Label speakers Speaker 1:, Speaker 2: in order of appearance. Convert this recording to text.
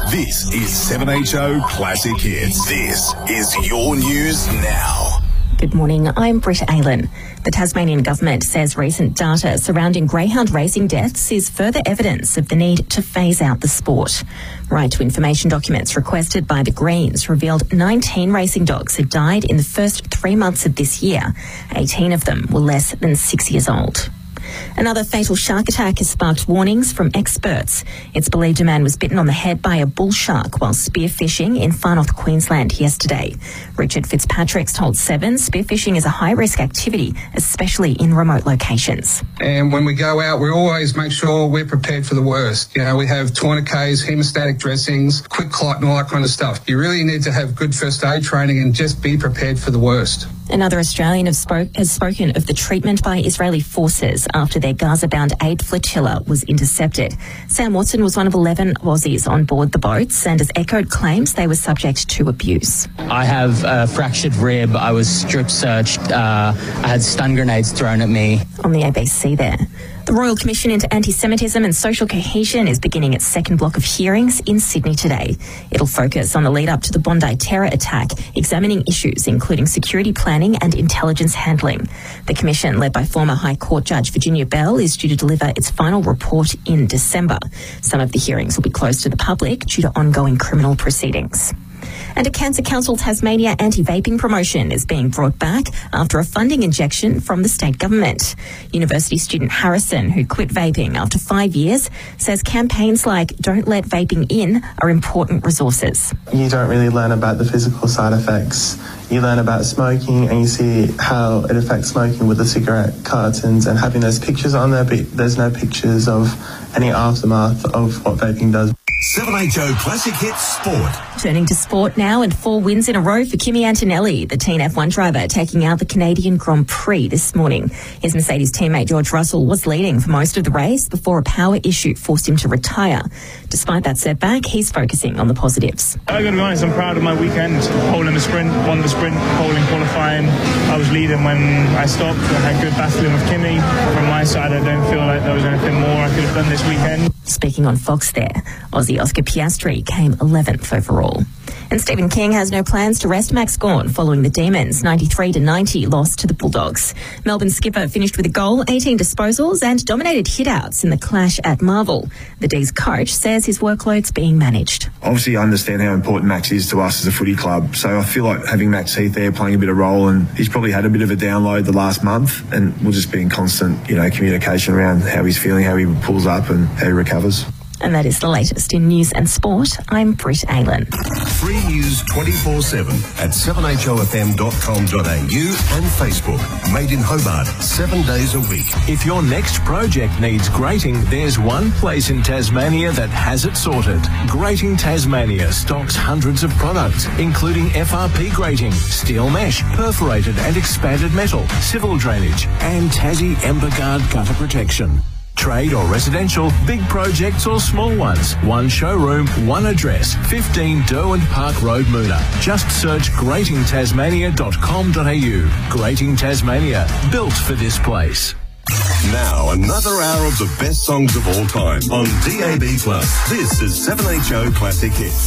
Speaker 1: This is 7HO Classic Hits. This is your news now.
Speaker 2: Good morning, I'm Britt Aylen. The Tasmanian government says recent data surrounding greyhound racing deaths is further evidence of the need to phase out the sport. Right to information documents requested by the Greens revealed 19 racing dogs had died in the first 3 months of this year. 18 of them were less than 6 years old. Another fatal shark attack has sparked warnings from experts. It's believed a man was bitten on the head by a bull shark while spearfishing in Far North Queensland yesterday. Richard Fitzpatrick told Seven spearfishing is a high-risk activity, especially in remote locations.
Speaker 3: And when we go out, we always make sure we're prepared for the worst. You know, we have tourniquets, hemostatic dressings, quick clot and all that kind of stuff. You really need to have good first aid training and just be prepared for the worst.
Speaker 2: Another Australian has spoken of the treatment by Israeli forces after their Gaza-bound aid flotilla was intercepted. Sam Watson was one of 11 Aussies on board the boats and has echoed claims they were subject to abuse.
Speaker 4: I have a fractured rib. I was strip searched. I had stun grenades thrown at me.
Speaker 2: On the ABC there. The Royal Commission into Anti-Semitism and Social Cohesion is beginning its second block of hearings in Sydney today. It'll focus on the lead-up to the Bondi terror attack, examining issues including security planning and intelligence handling. The Commission, led by former High Court Judge Virginia Bell, is due to deliver its final report in December. Some of the hearings will be closed to the public due to ongoing criminal proceedings. And a Cancer Council Tasmania anti-vaping promotion is being brought back after a funding injection from the state government. University student Harrison, who quit vaping after 5 years, says campaigns like Don't Let Vaping In are important resources.
Speaker 5: You don't really learn about the physical side effects. You learn about smoking and you see how it affects smoking with the cigarette cartons and having those pictures on there, but there's no pictures of any aftermath of what vaping does.
Speaker 1: 7HO Classic Hits Sport.
Speaker 2: Turning to sport now, and 4 wins in a row for Kimi Antonelli, the teen F1 driver taking out the Canadian Grand Prix this morning. His Mercedes teammate George Russell was leading for most of the race before a power issue forced him to retire. Despite that setback, he's focusing on the positives.
Speaker 6: I got to be honest, I'm proud of my weekend. Pole in the sprint, won the sprint, pole in qualifying. I was leading when I stopped. I had good battling with Kimi. From my side, I don't feel like there was anything more I could have done this weekend. Speaking on Fox there, Aussie Oscar Piastri came 11th overall. And Stephen King has no plans to rest Max Gawn following the Demons' 93-90 loss to the Bulldogs. Melbourne skipper finished with a goal, 18 disposals and dominated hitouts in the clash at Marvel. The D's coach says his workload's being managed.
Speaker 7: Obviously, I understand how important Max is to us as a footy club, so I feel like having Max Heath there playing a bit of role, and he's probably had a bit of a download the last month, and we'll just be in constant, communication around how he's feeling, how he pulls up and how he recovers.
Speaker 2: And that is the latest in news and sport. I'm Britt Aylen.
Speaker 1: Free news 24/7 at 7hofm.com.au and Facebook. Made in Hobart 7 days a week.
Speaker 8: If your next project needs grating, there's one place in Tasmania that has it sorted. Grating Tasmania stocks hundreds of products, including FRP grating, steel mesh, perforated and expanded metal, civil drainage, and Tassie Emberguard gutter protection. Trade or residential, big projects or small ones. One showroom, one address, 15 Derwent Park Road, Moona. Just search gratingtasmania.com.au. Grating Tasmania, built for this place.
Speaker 1: Now, another hour of the best songs of all time on DAB+. This is 7HO Classic Hits.